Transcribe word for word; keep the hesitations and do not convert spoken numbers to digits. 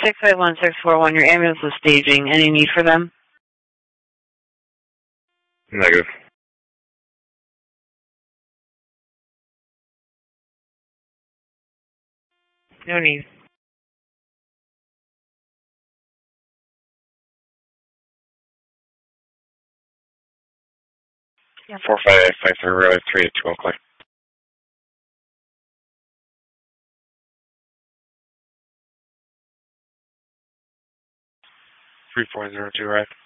six five one six four one, your ambulance is staging. Any need for them? Negative. No need. four five eight five three, row three at two o'clock. three four zero two, right?